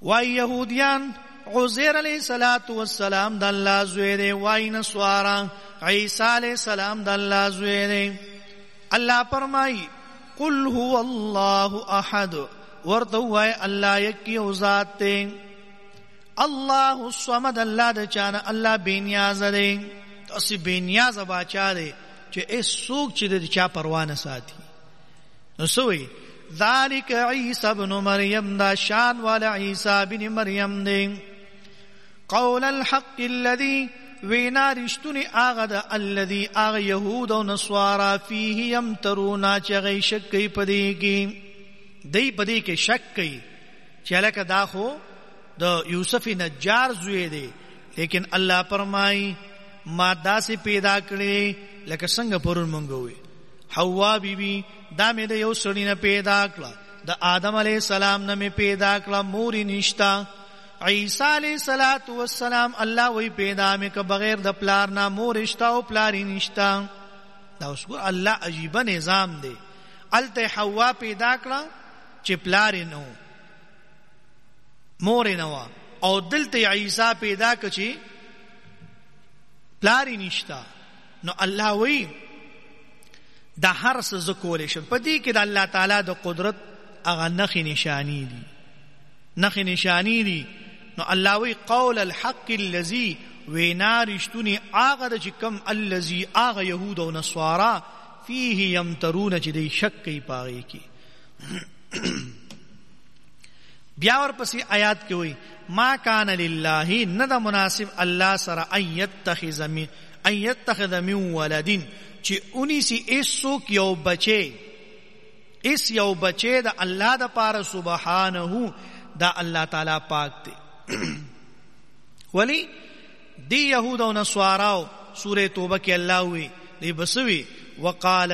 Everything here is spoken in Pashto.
وای یهودیان عزیر علیہ السلام د الله زوی دی، وای نصارا عیسی علیہ السلام د الله زوی دی. الله فرمای قل هو الله احد، ورته وای الله یکی او ذات دی. الله الصمد، الله د چانه الله بے نیاز دی. تاسو بے نیاز باچا دی چې هیڅوک چې د چا پروا نه ساتي. نو سوی ذالک عیسی ابن مریم، دا شان والا عیسی ابن مریم دی. قول الحق الذي وینا رشتونی آغا دا الذي آغا یهود و نصوارا فیه یمترونا چه غی شک کئی پدی کی، دی پدی کے شک کئی چلکہ دا خو دا یوسف نجار زوی دی. لیکن اللہ فرمائی ما دا سے پیدا کرے لکہ سنگ پرون منگوئی. حوا بی بی دا میں دا یو سڑی نا پیدا کلا، دا آدم علیہ السلام نا میں پیدا کلا، موری نشتا. عیسی علیہ السلام اللہ وی پیدا میں کہ بغیر دا پلار نا مور اشتا و پلاری نشتا. دا اس کو اللہ عجیبا نظام دے. التے حوا پیدا کلا چی پلاری نو مور نوا، او دلتے عیسی پیدا کچی پلاری نشتا. نو اللہ وی دا ہر سزکولے شد پا دی کہ دا اللہ تعالی دا قدرت اغا نخی نشانی دی، نخی نشانی دی. نو اللہ وی قول الحق اللذی وینا رشتونی آغا دا چکم اللذی آغا یہود و نصوارا فیہ یمترون چی دی شک کی پاگئی کی. بیاور پسی آیات کی ہوئی ما کان للہ، ندہ مناسب اللہ سر ان یتخذ من ولدین، چی انہی سی ایسو کیو بچے، اس یو بچے دا اللہ دا پار سبحانہو، دا اللہ تعالی پاک دے. ولی دی یہود و نصاراو سورہ توبہ کے اللہ ہوئی دی بسوی وقال